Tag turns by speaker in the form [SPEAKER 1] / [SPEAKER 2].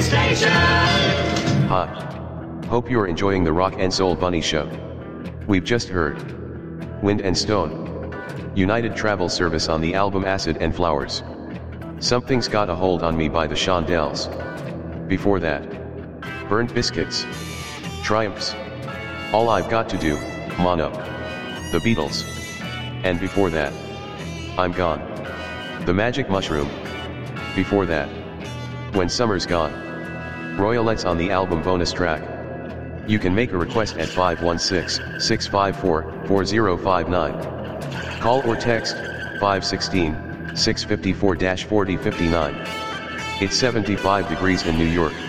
[SPEAKER 1] station.
[SPEAKER 2] Hi. Hope you're enjoying the Rock and Soul Bunny Show. We've just heard Wind and Stone, United Travel Service on the album Acid and Flowers. Something's Got a Hold on Me by the Shondells. Before that, Burnt Biscuits, Triumphs, All I've Got to Do, Mono, The Beatles. And before that, I'm Gone, The Magic Mushroom. Before that, When Summer's Gone, Royalettes on the album bonus track. You can make a request at 516-654-4059. Call or text 516-654-4059. It's 75 degrees in New York.